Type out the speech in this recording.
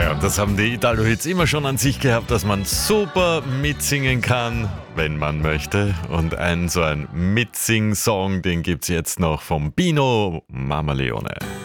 Ja, und das haben die Italo-Hits immer schon an sich gehabt, dass man super mitsingen kann, wenn man möchte. Und so ein Mitsing-Song, den gibt's jetzt noch vom Bino Mama Leone.